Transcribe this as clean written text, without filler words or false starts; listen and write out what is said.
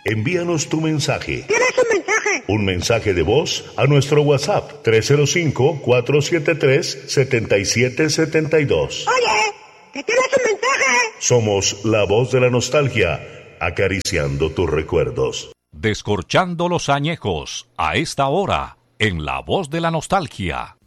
Envíanos tu mensaje. ¿Tienes un mensaje? Un mensaje de voz a nuestro WhatsApp 305-473-7772. Oye, ¿que tienes un mensaje? Somos la voz de la nostalgia, acariciando tus recuerdos. Descorchando los añejos, a esta hora, en La Voz de la Nostalgia.